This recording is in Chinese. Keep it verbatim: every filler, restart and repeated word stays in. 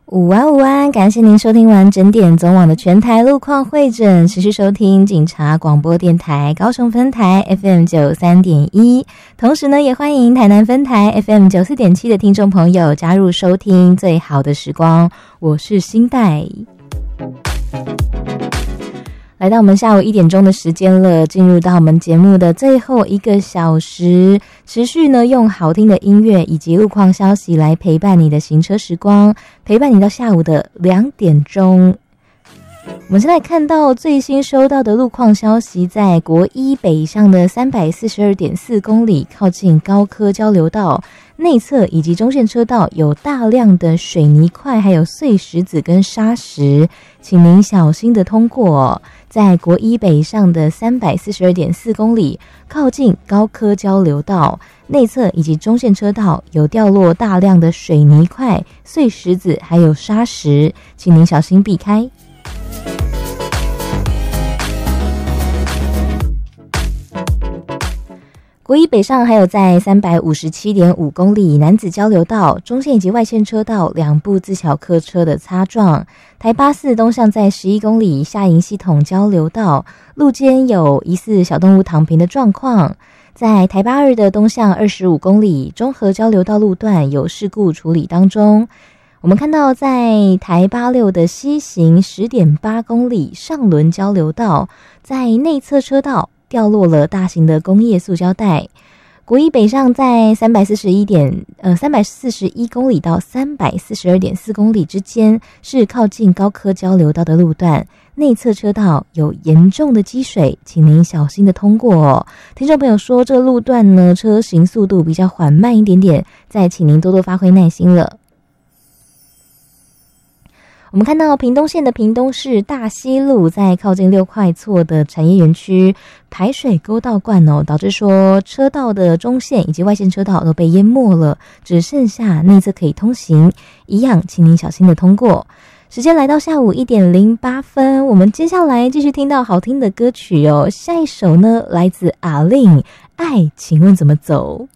午安午安，感谢您收听完整点总网的全台路况会诊，持续收听警察广播电台高雄分台 F M 九十三点一， 同时呢也欢迎台南分台 F M 九十四点七 的听众朋友加入收听最好的时光，我是新代。来到我们下午一点钟的时间了，进入到我们节目的最后一个小时，持续呢用好听的音乐以及路况消息来陪伴你的行车时光，陪伴你到下午的两点钟。我们现在看到最新收到的路况消息，在国一北上的 三百四十二点四 公里，靠近高科交流道内侧以及中线车道有大量的水泥块还有碎石子跟砂石，请您小心的通过。在国一北上的 三百四十二点四 公里，靠近高科交流道内侧以及中线车道有掉落大量的水泥块、碎石子还有砂石，请您小心避开。国一北上还有在 三百五十七点五 公里南子交流道中线以及外线车道两部自小客车的擦撞，台八四东向在十一公里下营系统交流道路肩有疑似小动物躺平的状况，在台八二的东向二十五公里中和交流道路段有事故处理当中。我们看到在台八六的西行 十点八 公里上轮交流道，在内侧车道掉落了大型的工业塑胶袋。国一北上在三百四十一点呃三百四十一公里到 三百四十二点四 公里之间，是靠近高科交流道的路段，内侧车道有严重的积水，请您小心的通过哦。听众朋友说，这个路段呢车行速度比较缓慢一点点，再请您多多发挥耐心了。我们看到屏东县的屏东市大溪路在靠近六块厝的产业园区排水沟道灌哦，导致说车道的中线以及外线车道都被淹没了，只剩下内侧可以通行，一样请您小心的通过。时间来到下午一点零八分，我们接下来继续听到好听的歌曲哦。下一首呢来自阿令，爱请问怎么走。